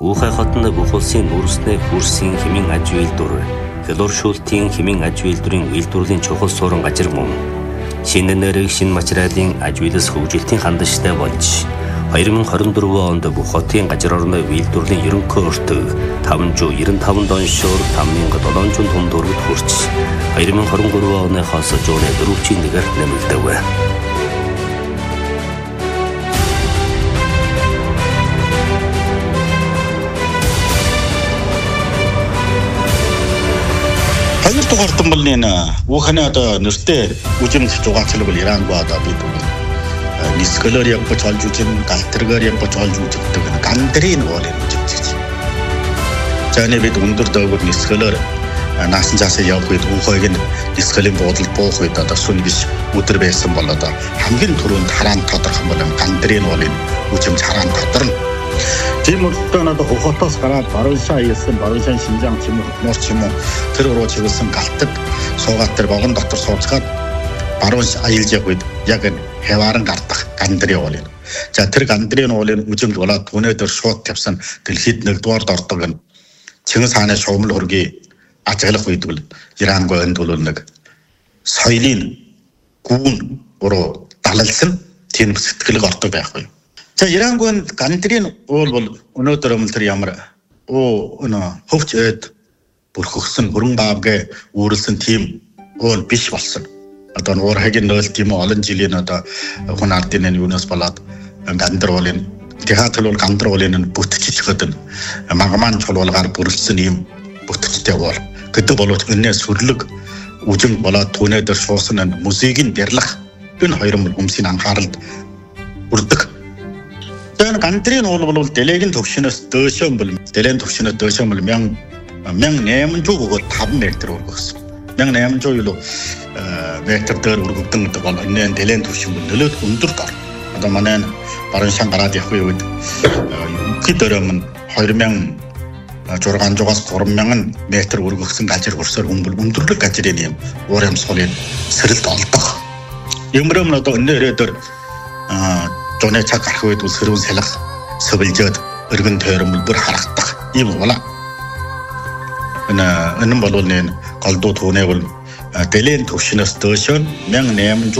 Уухай хотны бүх улсын нүүрснээ хүрсэн хэмийн аж үйлдвэр, хялууршуултын хэмийн аж үйлдвэрийн үйлдвэрлэлийн чухал суурин газар мөн шинэ нэрийг шинэ материалын аж үйлс хөгжилтийн хандштай болж 2024 онд бүх хотын газар орны үйлдвэрлэлийн ерөнхий өртөг 595 доншоор 5700 том төгрөгт хүрч 2023 оныхоос зууны 4-1-ээр нэмэгдэв. Хоёр дахь томболны ууханы одоо нэртэй үжимд зугаацлаг бол Ирангүй одоо бид нисгэлээр яг болж олж үзэн галтргаар яг болж олж үздэг гандрын уул юм гэж. За энэ бид өндөр дөөгөр нисгэлээр наасан цаасаа явах үед уухайг нь нисгэлийн буудалд буух үед одоо сүн биш өдөр байсан бол одоо хамгийн түрүүнд хараан тодорхой бол гандрын уулын үжимд хараан тодорно. Тийм үедээ надад хохотоос гараад барууншаа хийсэн барууншаа Шинжаан ч юм уу Нуур ч юм уу тэр руу чиглэсэн галтад суугаад тэр вагон дотор сууцгаад баруунш аялж явах үед яг хявааран гардах гандрын уул юм. За тэр гандрын уулын үжимд болоод түүнээр шууд тавьсан дэлхийд нэгдүгээр ордог нь Чингис хааны шугамл хөргийн ажиглах үед бол Ирангүй энд бол нэг соёлын гүн руу далалсан тийм сэтгэлэг ордог байхгүй. За Ирангүй гандрын уул бол өнөөдөр тэр ямар хөвч эд бүрхгсэн хөрөн баавгээ үүрлсэн тийм уул биш болсон. Одоо уурхагийн нөөлт юм олон жилийн одоо хүн ардын юунаас болоод гандар уулын театр бол гандар уулын бүтчиж хөдөн магман чулуулгаар бүрэлдсэн юм бүтчтэй уул. Гэдэг бол өнөө сүрлэг үжим болоод түүнээр шуусан музейгийн дэрлах энэ хоёр хүмүүсийн анхааралд бүрдэг. Тэр гандрын уул бол дэлхийн төвшнөөс дөөшөө бол дэлхийн төвшнөөс дөөшөө бол 1800 өгөөд 5 метр өргөсөн. 1800 юу метр дээр өргөгдөн бол энэ дэлхийн төвшин нөлөөд өндөрт ор. Одоо манай баруун гараад явах үед хэд өрөөмн 2600-аас 3000 метр өргөгсөн газар хүрсээр хүмбэл өндөрлөг газрын юм уур амьсгалын сэрэлт олдох. Юмрам одоо өнөө өрөөдөр зуны цаг гарах үед сэрүүн салах сөвлжөөд өргөн тойрмол бүр харагдах юм болоо. Энэ бол голдуу түүний бол дэлхийн төвшнөөс дөөшөө 1800